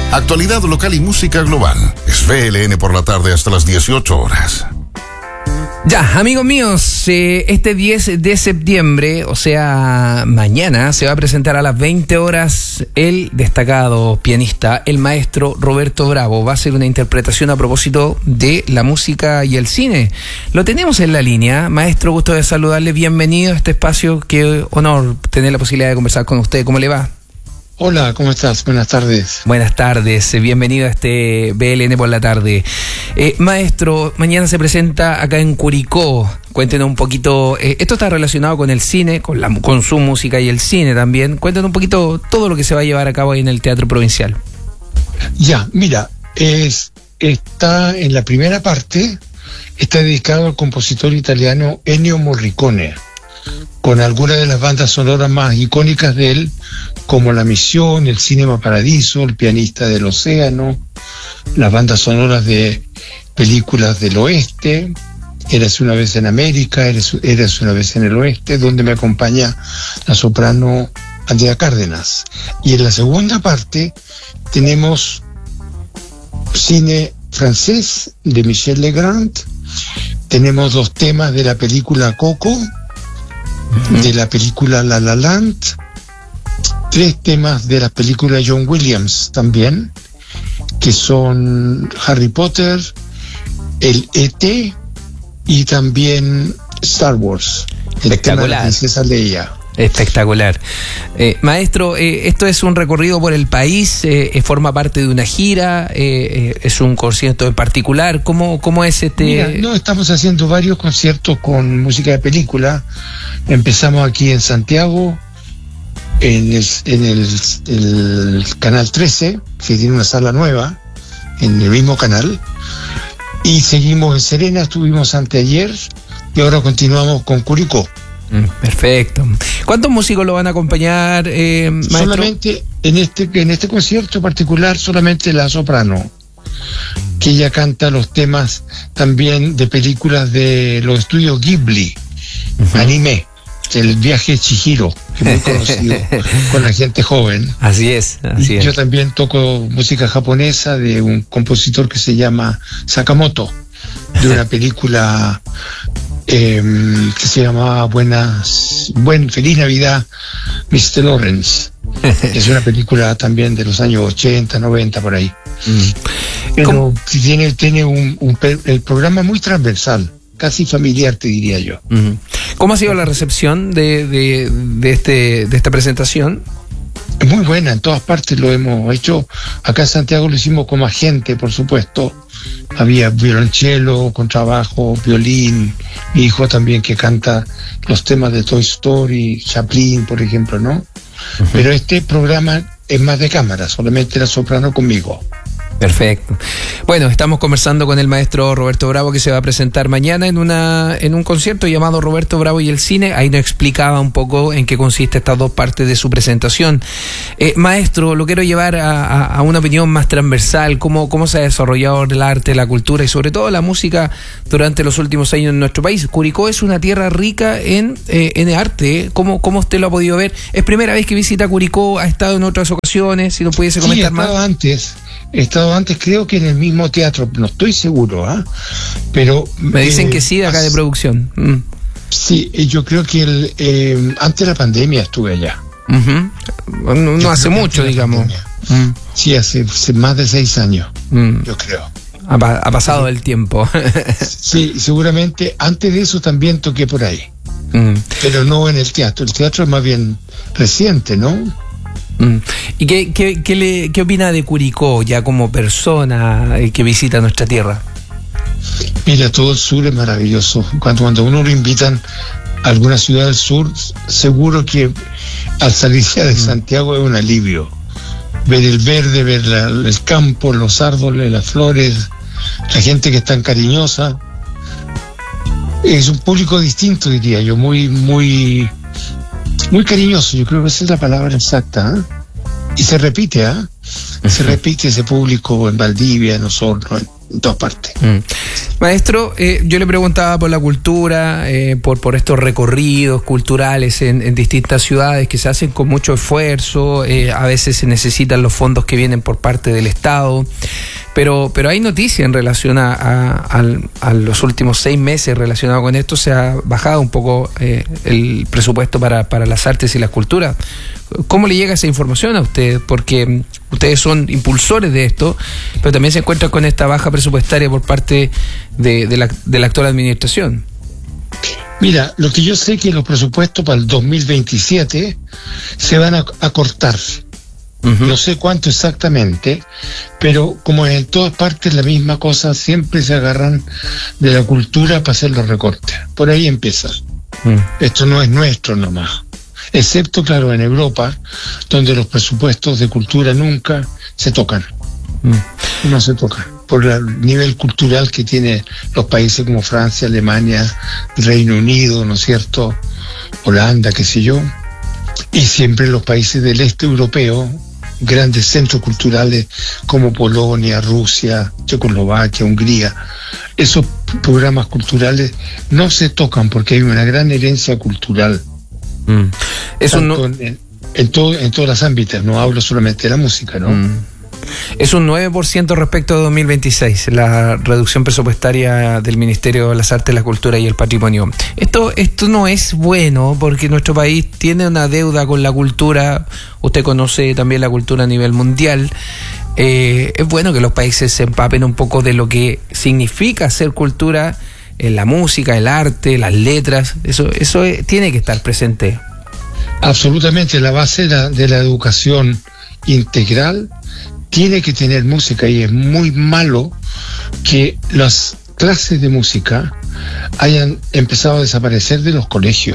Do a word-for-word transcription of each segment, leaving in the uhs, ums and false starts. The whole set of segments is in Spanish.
Actualidad local y música global. Es V L N por la tarde hasta las dieciocho horas. Ya, amigos míos, eh, este diez de septiembre, o sea, mañana, se va a presentar a las veinte horas el destacado pianista, el maestro Roberto Bravo. Va a hacer una interpretación a propósito de la música y el cine. Lo tenemos en la línea. Maestro, gusto de saludarle. Bienvenido a este espacio. Qué honor tener la posibilidad de conversar con usted. ¿Cómo le va? Hola, ¿cómo estás? Buenas tardes. Buenas tardes, bienvenido a este V L N por la tarde. Eh, maestro, mañana se presenta acá en Curicó. Cuéntenos un poquito, eh, esto está relacionado con el cine, con, la, con su música y el cine también. Cuéntenos un poquito todo lo que se va a llevar a cabo ahí en el Teatro Provincial. Ya, mira, es, está en la primera parte, está dedicado al compositor italiano Ennio Morricone, con algunas de las bandas sonoras más icónicas de él, como La Misión, El Cinema Paradiso, El Pianista del Océano, las bandas sonoras de películas del oeste, Érase una vez en América, Érase una vez en el oeste, donde me acompaña la soprano Andrea Cárdenas. Y en la segunda parte tenemos cine francés de Michel Legrand, tenemos dos temas de la película Coco, de la película La La Land, tres temas de la película John Williams también, que son Harry Potter, el E T y también Star Wars, el tema de la princesa Leia. Espectacular. Eh, maestro, eh, esto es un recorrido por el país, eh, eh, forma parte de una gira, eh, eh, es un concierto en particular. ¿Cómo, cómo es este...? Mira, no, estamos haciendo varios conciertos con música de película. Empezamos aquí en Santiago, en el, en el, el Canal trece, que tiene una sala nueva, en el mismo canal. Y seguimos en Serena, estuvimos anteayer, y ahora continuamos con Curicó. Perfecto. ¿Cuántos músicos lo van a acompañar, eh, maestro? Solamente en este en este concierto particular, solamente la soprano, que ella canta los temas también de películas de los estudios Ghibli, uh-huh. Anime, El viaje de Chihiro, que es muy conocido con la gente joven. Así es, así y es. Yo también toco música japonesa de un compositor que se llama Sakamoto, de una película Eh, que se llamaba Buenas, buen, Feliz Navidad, mister Lawrence. Es una película también de los años ochenta, noventa, por ahí. Mm. Pero tiene, tiene un, un, el programa muy transversal, casi familiar, te diría yo. Mm. ¿Cómo ha sido la recepción de, de, de, este, de esta presentación? Muy buena, en todas partes lo hemos hecho. Acá en Santiago lo hicimos con más gente, por supuesto. Había violonchelo, contrabajo, violín, mi hijo también que canta los temas de Toy Story, Chaplin, por ejemplo, ¿no? Uh-huh. Pero este programa es más de cámara, solamente la soprano conmigo. Perfecto. Bueno, estamos conversando con el maestro Roberto Bravo, que se va a presentar mañana en una en un concierto llamado Roberto Bravo y el cine. Ahí nos explicaba un poco en qué consiste estas dos partes de su presentación. Eh, maestro, lo quiero llevar a, a, a una opinión más transversal, cómo, cómo se ha desarrollado el arte, la cultura y sobre todo la música durante los últimos años en nuestro país. Curicó es una tierra rica en, eh, en arte. ¿Cómo, ¿Cómo usted lo ha podido ver? ¿Es primera vez que visita Curicó? ¿Ha estado en otras ocasiones? Si lo pudiese comentar más. Sí, he estado antes. He estado antes, creo que en el mismo teatro, no estoy seguro, ¿ah? ¿eh? Pero... Me dicen eh, que sí, de acá de producción. Mm. Sí, yo creo que el, eh, antes de la pandemia estuve allá. Uh-huh. No, no hace mucho, digamos. Mm. Sí, hace, hace más de seis años, mm. yo creo. Ha, ha pasado sí. el tiempo. Sí, seguramente. Antes de eso también toqué por ahí. Mm. Pero no en el teatro. El teatro es más bien reciente, ¿no? ¿Y qué, qué, qué, le, qué opina de Curicó ya como persona que visita nuestra tierra? Mira, todo el sur es maravilloso. Cuando, cuando uno lo invitan a alguna ciudad del sur, seguro que al salir ya de Santiago es un alivio. Ver el verde, ver la, el campo, los árboles, las flores, la gente que es tan cariñosa. Es un público distinto, diría yo, muy, muy... muy cariñoso, yo creo que esa es la palabra exacta, ¿eh? Y se repite, ¿ah? ¿eh? Se repite ese público en Valdivia, en Osorno, en, en todas partes. Mm. Maestro, eh, yo le preguntaba por la cultura, eh, por, por estos recorridos culturales en, en distintas ciudades que se hacen con mucho esfuerzo, eh, a veces se necesitan los fondos que vienen por parte del Estado, pero, pero hay noticias en relación a, a, a, a los últimos seis meses relacionados con esto. Se ha bajado un poco eh, el presupuesto para, para las artes y las culturas. ¿Cómo le llega esa información a usted? Porque ustedes son impulsores de esto, pero también se encuentran con esta baja presupuestaria por parte de, de, la, de la actual administración. Mira, lo que yo sé es que los presupuestos para el dos mil veintisiete se van a, a cortar. Uh-huh. No sé cuánto exactamente, pero como en todas partes la misma cosa, siempre se agarran de la cultura para hacer los recortes. Por ahí empieza. Uh-huh. Esto no es nuestro nomás. Excepto, claro, en Europa, donde los presupuestos de cultura nunca se tocan. Mm. No se tocan. Por el nivel cultural que tienen los países como Francia, Alemania, Reino Unido, ¿no es cierto? Holanda, qué sé yo. Y siempre los países del este europeo, grandes centros culturales como Polonia, Rusia, Checoslovaquia, Hungría, esos programas culturales no se tocan porque hay una gran herencia cultural. Mm. Eso no... en, en, todo, en todas las ámbitos, no hablo solamente de la música, ¿no? Mm. Es un nueve por ciento respecto a dos mil veintiséis, la reducción presupuestaria del Ministerio de las Artes, la Cultura y el Patrimonio. Esto, esto no es bueno porque nuestro país tiene una deuda con la cultura. Usted conoce también la cultura a nivel mundial. Eh, es bueno que los países se empapen un poco de lo que significa hacer cultura en la música, el arte, las letras. Eso, eso es, tiene que estar presente. Absolutamente, la base de la, de la educación integral tiene que tener música, y es muy malo que las clases de música hayan empezado a desaparecer de los colegios.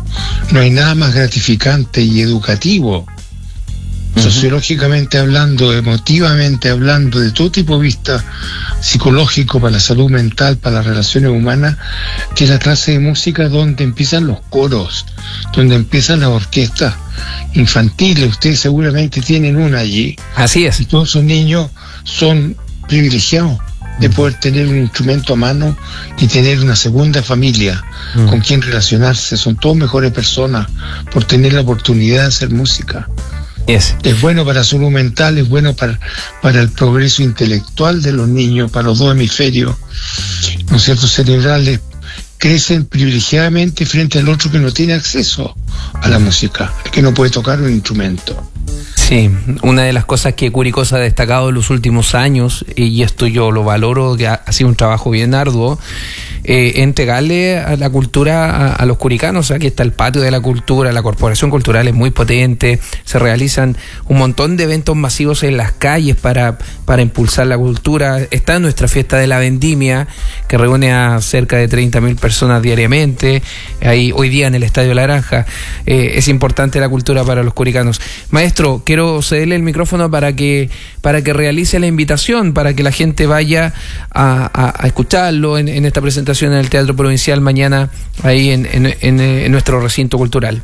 No hay nada más gratificante y educativo, uh-huh, sociológicamente hablando, emotivamente hablando, de todo tipo de vista psicológico, para la salud mental, para las relaciones humanas, que la clase de música donde empiezan los coros, donde empiezan las orquestas infantiles. Ustedes seguramente tienen una allí. Así es. Y todos esos niños son privilegiados de poder tener un instrumento a mano y tener una segunda familia mm. con quien relacionarse. Son todos mejores personas por tener la oportunidad de hacer música. Yes. Es bueno para la salud mental, es bueno para, para el progreso intelectual de los niños, para los dos hemisferios, ¿no es cierto?, cerebrales. Crecen privilegiadamente frente al otro que no tiene acceso a la música, el que no puede tocar un instrumento. Sí, una de las cosas que Curicó ha destacado en los últimos años, y esto yo lo valoro, que ha, ha sido un trabajo bien arduo, eh, entregarle a la cultura a, a los curicanos. Aquí está el patio de la cultura, la corporación cultural es muy potente, se realizan un montón de eventos masivos en las calles para, para impulsar la cultura. Está nuestra fiesta de la vendimia, que reúne a cerca de treinta mil personas diariamente, ahí hoy día en el Estadio La Granja. Eh, es importante la cultura para los curicanos. Maestro, quiero cederle el micrófono para que para que realice la invitación, para que la gente vaya a, a, a escucharlo en, en esta presentación en el Teatro Provincial mañana, ahí en, en, en, en nuestro recinto cultural.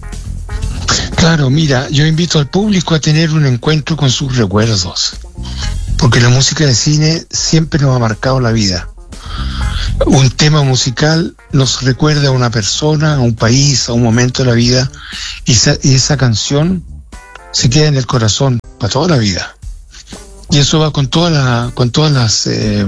Claro, mira, yo invito al público a tener un encuentro con sus recuerdos, porque la música de cine siempre nos ha marcado la vida. Un tema musical nos recuerda a una persona, a un país, a un momento de la vida, y esa, y esa canción se queda en el corazón para toda la vida. Y eso va con toda la, con todas las eh,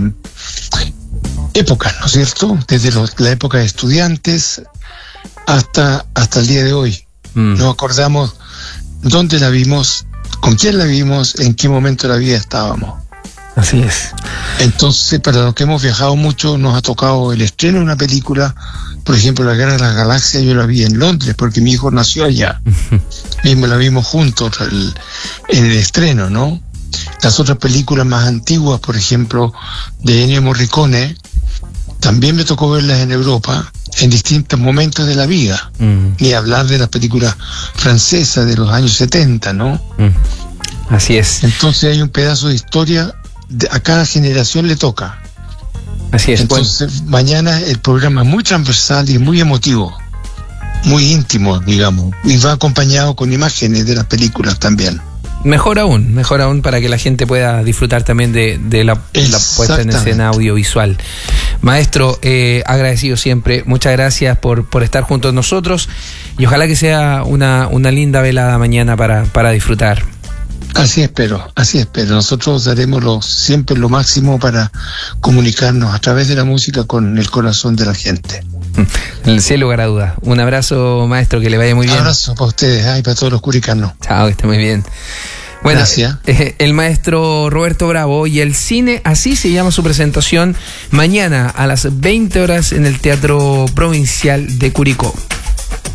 épocas, ¿no es cierto? Desde los, la época de estudiantes hasta, hasta el día de hoy. Mm. Nos acordamos dónde la vimos, con quién la vimos, en qué momento de la vida estábamos. Así es. Entonces, para los que hemos viajado mucho, nos ha tocado el estreno de una película. Por ejemplo, La Guerra de las Galaxias, yo la vi en Londres porque mi hijo nació allá. Mismo la vimos juntos el, en el estreno, ¿no? Las otras películas más antiguas, por ejemplo, de Ennio Morricone, también me tocó verlas en Europa, en distintos momentos de la vida. Mm. Ni hablar de las películas francesas de los años setenta, ¿no? Mm. Así es. Entonces hay un pedazo de historia, de, a cada generación le toca. Así es. Entonces, bueno, mañana el programa es muy transversal y muy emotivo, muy íntimo, digamos, y va acompañado con imágenes de las películas también. Mejor aún, mejor aún para que la gente pueda disfrutar también de, de la, la puesta en escena audiovisual. Maestro, eh, agradecido siempre, muchas gracias por, por estar junto a nosotros y ojalá que sea una, una linda velada mañana para, para disfrutar. Así espero, así espero. Nosotros daremos lo, siempre lo máximo para comunicarnos a través de la música con el corazón de la gente. Sin lugar a duda. Un abrazo, maestro, que le vaya muy bien. Un abrazo para ustedes, ay, para todos los curicanos. Chao, que esté muy bien. Bueno, gracias. Eh, el maestro Roberto Bravo y el cine, así se llama su presentación, mañana a las veinte horas en el Teatro Provincial de Curicó.